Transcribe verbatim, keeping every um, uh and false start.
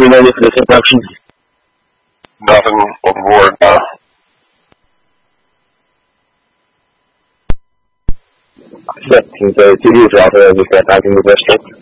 green light for this induction? Nothing overboard now. seventeen thirty-two, is authorized to start packing the breaststroke.